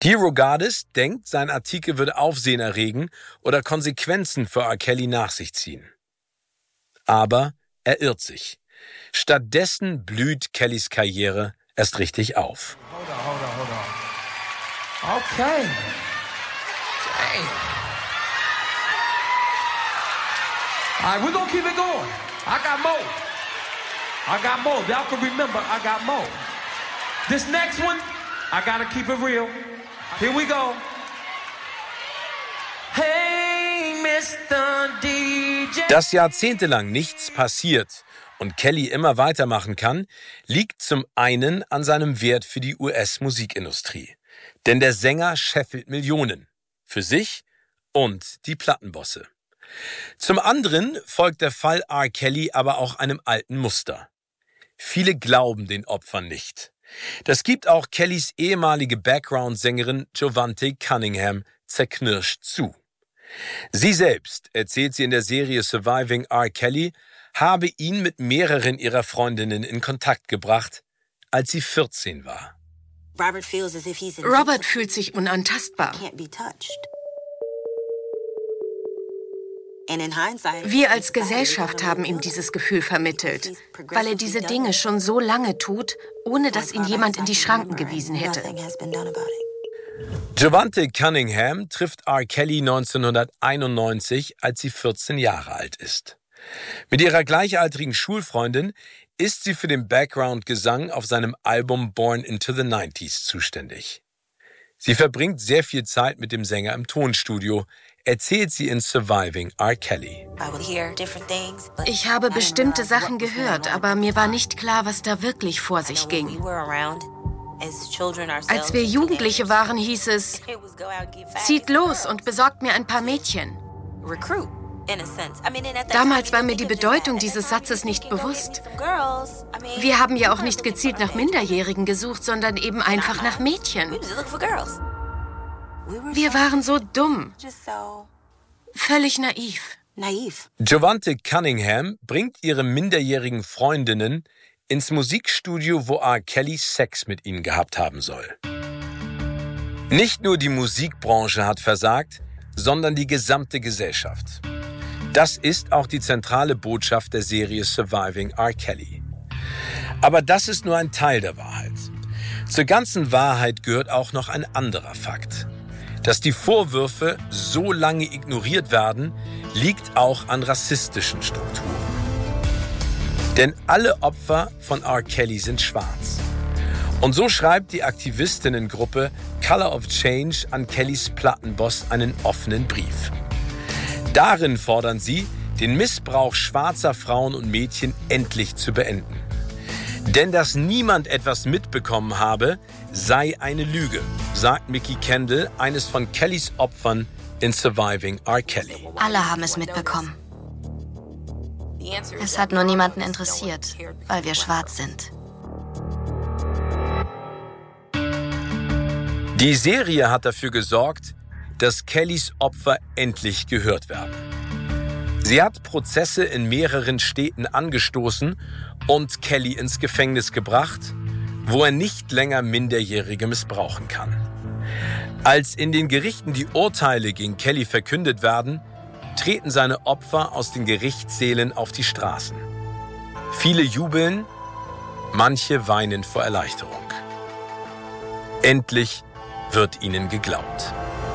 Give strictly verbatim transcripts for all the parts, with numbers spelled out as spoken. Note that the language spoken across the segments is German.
DeRogatis denkt, sein Artikel würde Aufsehen erregen oder Konsequenzen für R. Kelly nach sich ziehen. Aber er irrt sich. Stattdessen blüht Kellys Karriere erst richtig auf. Hold on, hold on, hold on. Okay. Dang. All right, we're gonna keep it going. I got more. I got more. Y'all can remember, I got more. This next one, I gotta keep it real. Here we go. Hey, Mister D J. Dass jahrzehntelang nichts passiert und Kelly immer weitermachen kann, liegt zum einen an seinem Wert für die U S-Musikindustrie. Denn der Sänger scheffelt Millionen. Für sich und die Plattenbosse. Zum anderen folgt der Fall R. Kelly aber auch einem alten Muster. Viele glauben den Opfern nicht. Das gibt auch Kellys ehemalige Background-Sängerin Jovantae Cunningham zerknirscht zu. Sie selbst, erzählt sie in der Serie Surviving R. Kelly, habe ihn mit mehreren ihrer Freundinnen in Kontakt gebracht, als sie vierzehn war. Robert fühlt sich unantastbar. Wir als Gesellschaft haben ihm dieses Gefühl vermittelt, weil er diese Dinge schon so lange tut, ohne dass ihn jemand in die Schranken gewiesen hätte. Jovantae Cunningham trifft R. Kelly neunzehnhunderteinundneunzig, als sie vierzehn Jahre alt ist. Mit ihrer gleichaltrigen Schulfreundin ist sie für den Background-Gesang auf seinem Album Born into the nineties zuständig. Sie verbringt sehr viel Zeit mit dem Sänger im Tonstudio, erzählt sie in Surviving R. Kelly. Ich habe bestimmte Sachen gehört, aber mir war nicht klar, was da wirklich vor sich ging. Als wir Jugendliche waren, hieß es, zieht los und besorgt mir ein paar Mädchen. Damals war mir die Bedeutung dieses Satzes nicht bewusst. Wir haben ja auch nicht gezielt nach Minderjährigen gesucht, sondern eben einfach nach Mädchen. Wir waren so dumm. Völlig naiv. Jovantae Cunningham bringt ihre minderjährigen Freundinnen ins Musikstudio, wo R. Kelly Sex mit ihnen gehabt haben soll. Nicht nur die Musikbranche hat versagt, sondern die gesamte Gesellschaft. Das ist auch die zentrale Botschaft der Serie Surviving R. Kelly. Aber das ist nur ein Teil der Wahrheit. Zur ganzen Wahrheit gehört auch noch ein anderer Fakt. Dass die Vorwürfe so lange ignoriert werden, liegt auch an rassistischen Strukturen. Denn alle Opfer von R. Kelly sind schwarz. Und so schreibt die Aktivistinnengruppe Color of Change an Kellys Plattenboss einen offenen Brief. Darin fordern sie, den Missbrauch schwarzer Frauen und Mädchen endlich zu beenden. Denn dass niemand etwas mitbekommen habe, sei eine Lüge, sagt Mickey Kendall, eines von Kellys Opfern in Surviving R. Kelly. Alle haben es mitbekommen. Es hat nur niemanden interessiert, weil wir schwarz sind. Die Serie hat dafür gesorgt, dass Kellys Opfer endlich gehört werden. Sie hat Prozesse in mehreren Städten angestoßen und Kelly ins Gefängnis gebracht, wo er nicht länger Minderjährige missbrauchen kann. Als in den Gerichten die Urteile gegen Kelly verkündet werden, treten seine Opfer aus den Gerichtssälen auf die Straßen. Viele jubeln, manche weinen vor Erleichterung. Endlich wird ihnen geglaubt.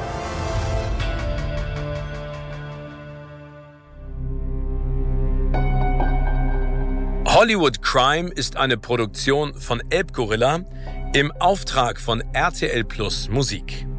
Hollywood Crime ist eine Produktion von Elbgorilla im Auftrag von R T L Plus Musik.